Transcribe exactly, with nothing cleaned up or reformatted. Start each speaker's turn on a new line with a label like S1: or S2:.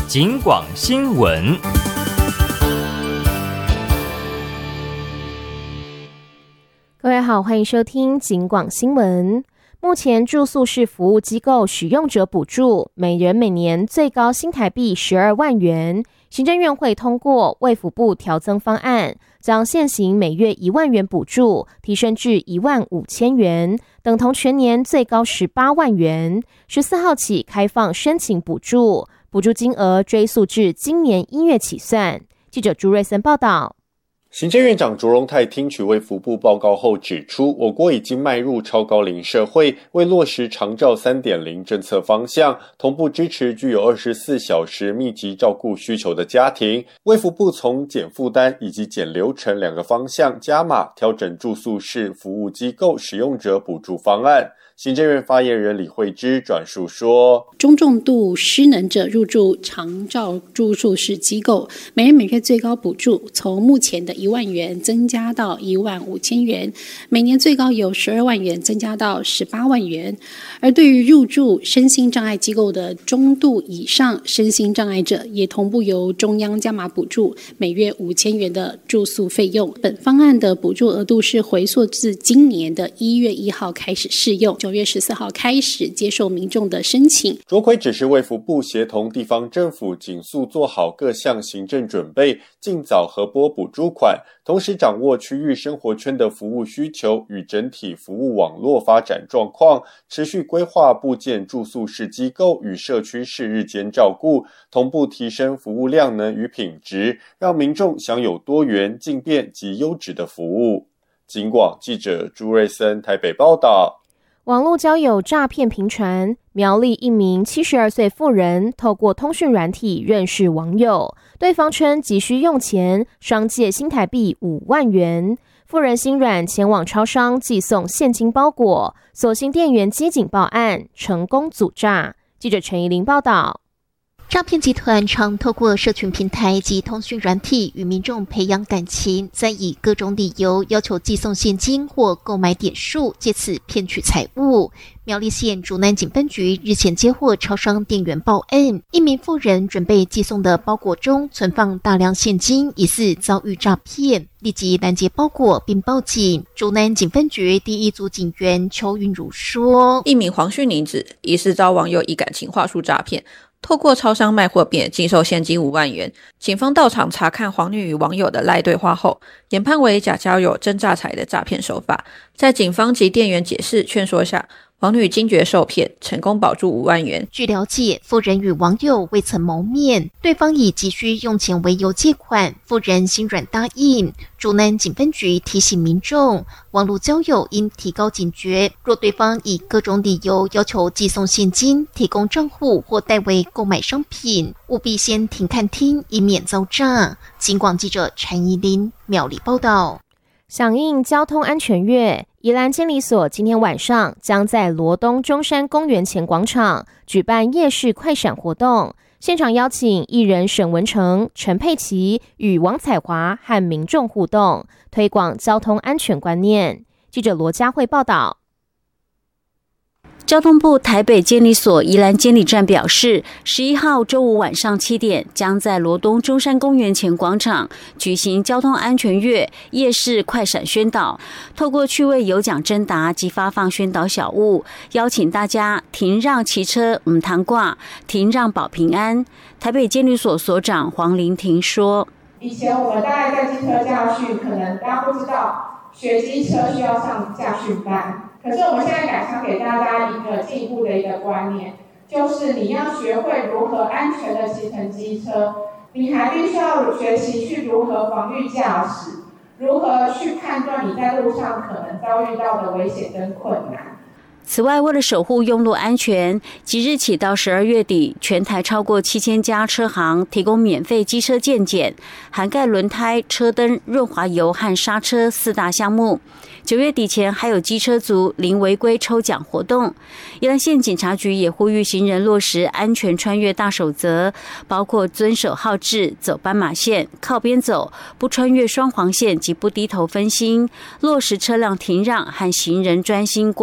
S1: 警广新闻。
S2: 各位好，欢迎收听警广新闻。目前住宿式服务机构使用者补助每人每年最高新台币十二万元，行政院会通过卫福部调增方案，将现行每月一万元补助提升至一万五千元，等同全年最高十八万元。十四号起开放申请补助，补助金额追溯至今年一月起算。记者朱瑞森报道。
S3: 行政院长卓荣泰听取卫福部报告后指出，我国已经迈入超高龄社会，为落实长照 三点零 政策方向，同步支持具有二十四小时密集照顾需求的家庭。卫福部从减负担以及减流程两个方向加码调整住宿式服务机构使用者补助方案。行政院发言人李惠芝转述说，
S4: 中重度失能者入住长照住宿式机构，每人每月最高补助从目前的一万元增加到一万五千元，每年最高由十二万元增加到十八万元。而对于入住身心障碍机构的中度以上身心障碍者，也同步由中央加码补助每月五千元的住宿费用。本方案的补助额度是回溯至今年的一月一号开始适用，九月十四号开始接受民众的申请。
S3: 卓奎指示卫福部协同地方政府紧速做好各项行政准备，尽早核拨补助款，同时掌握区域生活圈的服务需求与整体服务网络发展状况，持续规划布建住宿式机构与社区式日间照顾，同步提升服务量能与品质，让民众享有多元、进便及优质的服务。警广记者朱瑞森台北报道。
S2: 网络交友诈骗频传，苗栗一名七十二岁妇人透过通讯软体认识网友，对方称急需用钱，双借新台币五万元。妇人心软，前往超商寄送现金包裹，所幸店员接警报案，成功阻诈。记者陈怡玲报道。
S5: 诈骗集团常透过社群平台及通讯软体与民众培养感情，再以各种理由要求寄送现金或购买点数，借此骗取财物。苗栗县竹南警分局日前接获超商店员报案，一名妇人准备寄送的包裹中存放大量现金，疑似遭遇诈骗，立即拦截包裹并报警。竹南警分局第一组警员邱云如说，
S6: 一名黄姓女子疑似遭网友以感情话术诈骗，透过超商卖货便寄售现金五万元。警方到场查看黄女与网友的赖对话后，研判为假交友真诈财的诈骗手法。在警方及店员解释劝说下，王女惊觉受骗，成功保住五万元。
S5: 据了解，妇人与网友未曾谋面，对方以急需用钱为由借款，妇人心软答应。竹南警分局提醒民众，网络交友应提高警觉，若对方以各种理由要求寄送现金、提供账户或代为购买商品，务必先停看听，以免遭诈。警广记者陈怡琳苗栗报道。
S2: 响应交通安全月，宜兰监理所今天晚上将在罗东中山公园前广场举办夜市快闪活动，现场邀请艺人沈文成、陈佩琪与王彩华和民众互动，推广交通安全观念。记者罗佳慧报道。
S7: 交通部台北监理所宜兰监理站表示，十一号周五晚上七点，将在罗东中山公园前广场举行交通安全月夜市快闪宣导，透过趣味有奖征答及发放宣导小物，邀请大家停让骑车唔通挂，停让保平安。台北监理所所长黄玲婷说，
S8: 以前我们大概在机车驾训，可能大家不知道学机车需要上驾训班。可是我们现在改想给大家一个进一步的一个观念，就是你要学会如何安全的骑乘机车，你还必须要学习去如何防御驾驶，如何去判断你在路上可能遭遇到的危险跟困难。
S7: 此外，为了守护用路安全，即日起到十二月底，全台超过七千家车行提供免费机车健检，涵盖轮胎、车灯、润滑油和刹车四大项目。九月底前还有机车族零违规抽奖活动。宜兰县警察局也呼吁行人落实安全穿越大守则，包括遵守号志、走斑马线、靠边走、不穿越双黄线及不低头分心，落实车辆停让和行人专心过